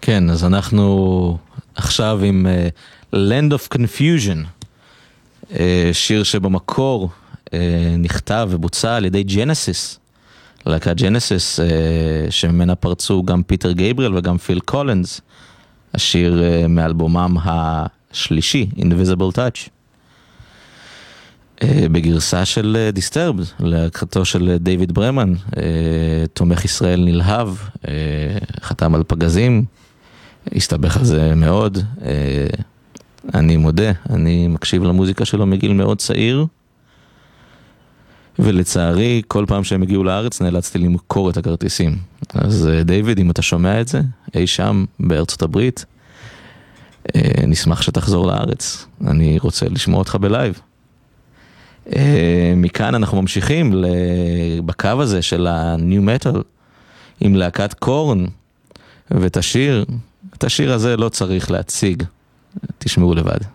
כן, אז אנחנו עכשיו עם Land of Confusion, שיר שבמקור נכתב ובוצע על ידי ג'נסיס, להקת ג'נסיס, שממנה פרצו גם פיטר גייבריאל וגם פיל קולינס, השיר מאלבומם השלישי, Invisible Touch, בגרסה של דיסטרבד, להקתו של דיוויד ברמן, תומך ישראל נלהב, חתם על פגזים, הסתבך על זה מאוד. אני מודה, אני מקשיב למוזיקה שלו מגיל מאוד צעיר, ולצערי כל פעם שהם הגיעו לארץ נאלצתי למכור את הכרטיסים. אז דיוויד, אם אתה שומע את זה, אי שם בארצות הברית, נשמח שתחזור לארץ, אני רוצה לשמוע אותך בלייב. מכאן אנחנו ממשיכים בקו הזה של הניו מטל עם להקת קורן, ואת השיר הזה לא צריך להציג, תשמעו לבד.